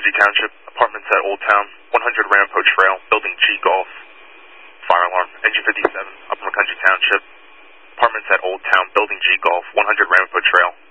McKenzie Township, apartments at Old Town, 100 Rampo Trail, building G Golf, fire alarm, engine 57, Upper McKenzie Township, apartments at Old Town, building G Golf, 100 Rampo Trail.